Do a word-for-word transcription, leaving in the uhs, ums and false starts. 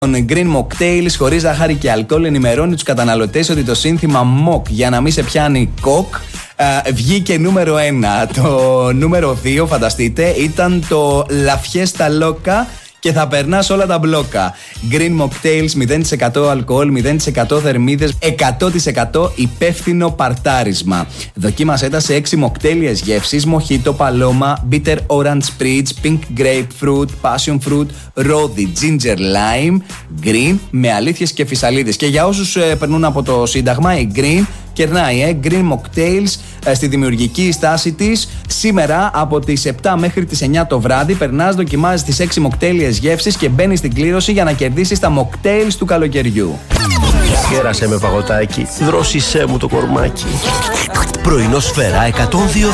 Green Mocktails χωρίς ζάχαρη και αλκοόλ ενημερώνει τους καταναλωτές ότι το σύνθημα Mock για να μην σε πιάνει κοκ uh, βγήκε νούμερο ένα. Το νούμερο δύο, φανταστείτε, ήταν το La Fiesta Loca και θα περνάς όλα τα μπλόκα. Green Mocktails, μηδέν τοις εκατό αλκοόλ, μηδέν τοις εκατό θερμίδες, εκατό τοις εκατό υπεύθυνο παρτάρισμα. Δοκίμασέ τα σε έξι μοκτέλιες γεύσεις: Mojito, Paloma, Bitter Orange Spritz, Pink Grapefruit, Passion Fruit, Rosy, Ginger Lime, Green, με αλήθειες και φυσαλίδες. Και για όσους ε, περνούν από το Σύνταγμα, η Green κερνάει, ε, Green Mocktails ε, στη δημιουργική στάση της. Σήμερα από τις επτά μέχρι τις εννιά το βράδυ περνάς, δοκιμάζεις τις έξι μοκτέλιες γεύσεις και μπαίνεις στην κλήρωση για να κερδίσεις τα mocktails του καλοκαιριού. Κέρασε με παγωτάκι, δρόσισέ μου το κορμάκι. Πρωινό Σφαίρα εκατόν δύο.